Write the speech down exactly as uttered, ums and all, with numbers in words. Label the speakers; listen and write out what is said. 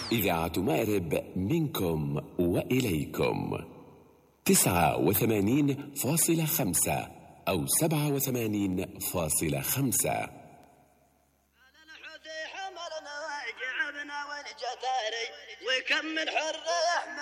Speaker 1: إذاعة مأرب منكم وإليكم تسعة وثمانين فاصلة خمسة أو سبعة وثمانين فاصلة خمسة.
Speaker 2: على الحوثي حمرنا وجعبنا والجتاري وكم من حر